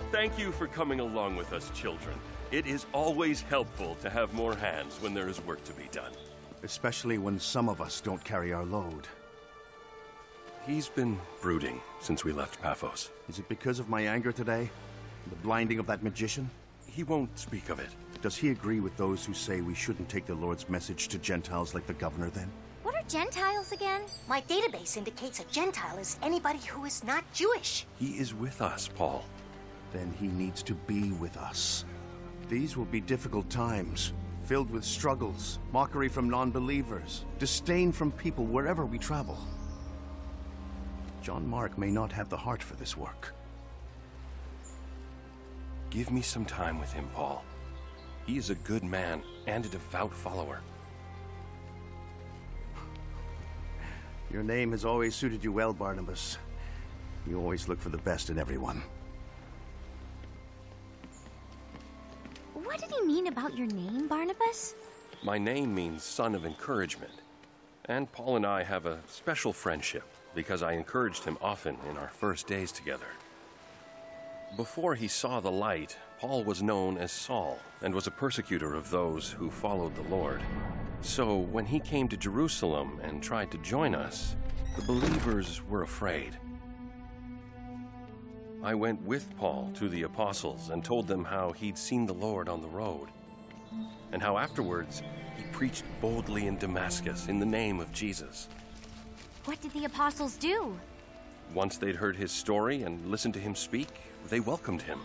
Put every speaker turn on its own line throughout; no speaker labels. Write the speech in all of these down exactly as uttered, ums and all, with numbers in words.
Thank you for coming along with us, children. It is always helpful to have more hands when there is work to be done.
Especially when some of us don't carry our load.
He's been brooding since we left Paphos.
Is it because of my anger today? The blinding of that magician?
He won't speak of it.
Does he agree with those who say we shouldn't take the Lord's message to Gentiles like the governor then?
What are Gentiles again?
My database indicates a Gentile is anybody who is not Jewish.
He is with us, Paul.
Then he needs to be with us. These will be difficult times, filled with struggles, mockery from non-believers, disdain from people wherever we travel. John Mark may not have the heart for this work.
Give me some time with him, Paul. He is a good man and a devout follower.
Your name has always suited you well, Barnabas. You always look for the best in everyone.
What did he mean about your name, Barnabas?
My name means son of encouragement. And Paul and I have a special friendship because I encouraged him often in our first days together. Before he saw the light, Paul was known as Saul and was a persecutor of those who followed the Lord. So when he came to Jerusalem and tried to join us, the believers were afraid. I went with Paul to the apostles and told them how he'd seen the Lord on the road, and how afterwards he preached boldly in Damascus in the name of Jesus.
What did the apostles do?
Once they'd heard his story and listened to him speak, they welcomed him.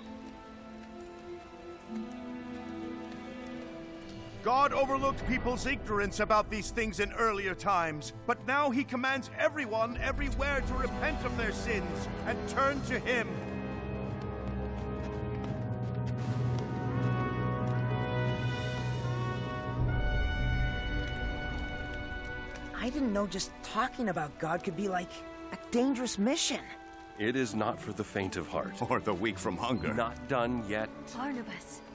God overlooked people's ignorance about these things in earlier times, but now he commands everyone everywhere to repent of their sins and turn to him.
I didn't know just talking about God could be like a dangerous mission.
It is not for the faint of heart.
Or the weak from hunger.
Not done yet.
Barnabas.